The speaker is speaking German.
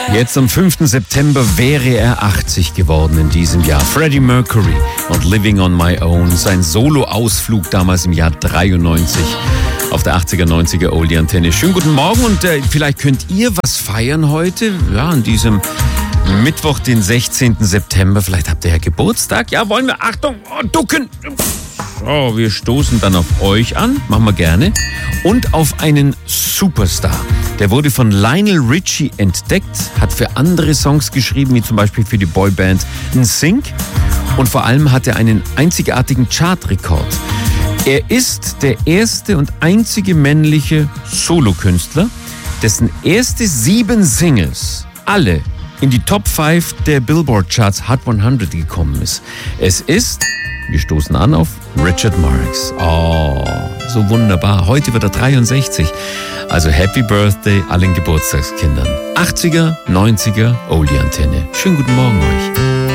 Jetzt am 5. September wäre er 80 geworden in diesem Jahr. Freddie Mercury und Living on My Own. Sein Solo-Ausflug damals im Jahr 93 auf der 80er, 90er Oldie-Antenne. Schönen guten Morgen und vielleicht könnt ihr was feiern heute. Ja, an diesem Mittwoch, den 16. September. Vielleicht habt ihr ja Geburtstag. Ja, wollen wir? Achtung, ducken. So, wir stoßen dann auf euch an. Machen wir gerne. Und auf einen Superstar. Der wurde von Lionel Richie entdeckt, hat für andere Songs geschrieben, wie zum Beispiel für die Boyband NSYNC. Und vor allem hat er einen einzigartigen Chartrekord. Er ist der erste und einzige männliche Solokünstler, dessen erste 7 Singles alle in die Top 5 der Billboard Charts Hot 100 gekommen ist. Es ist, wir stoßen an auf Richard Marx. Oh, so wunderbar. Heute wird er 63. Also Happy Birthday allen Geburtstagskindern. 80er, 90er, Oldie-Antenne. Schönen guten Morgen euch.